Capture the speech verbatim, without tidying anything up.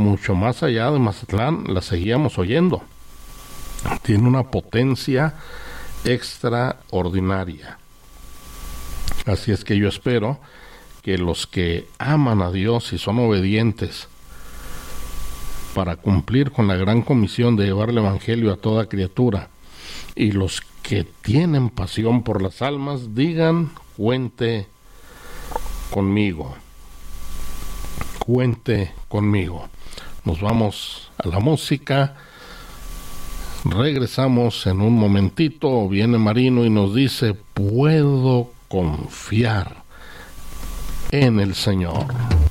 mucho más allá de Mazatlán, la seguíamos oyendo. Tiene una potencia extraordinaria. Así es que yo espero que los que aman a Dios y son obedientes para cumplir con la gran comisión de llevar el evangelio a toda criatura, y los que tienen pasión por las almas, digan: cuente conmigo, cuente conmigo. Nos vamos a la música, regresamos en un momentito. Viene Marino y nos dice: puedo confiar en el Señor.